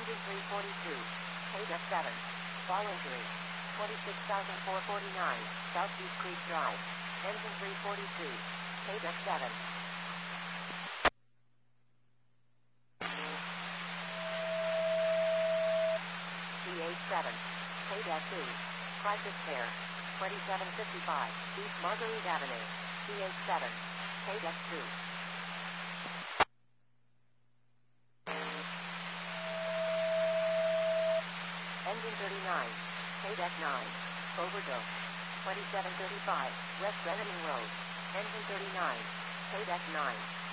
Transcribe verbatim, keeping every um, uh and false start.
Engine three forty-two. Paydeck seven. Fall injury. twenty-six thousand four hundred forty-nine. South Beach Creek Drive. Engine three forty-two. Paydeck seven. C H seven. Paydeck two. Crisis Care. twenty-seven fifty-five. East Marguerite Avenue. C H seven. Paydeck two. Engine thirty-nine. Paydeck nine. Overdose. twenty-seven thirty-five. West Renemy Road. Engine thirty-nine. Paydeck nine.